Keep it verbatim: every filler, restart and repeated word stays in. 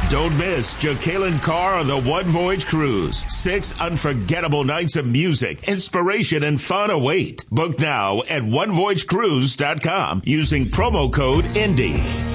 Don't miss Jacqueline Carr on the One Voyage Cruise. Six unforgettable nights of music, inspiration, and fun await. Book now at one voyage cruise dot com using promo code INDY.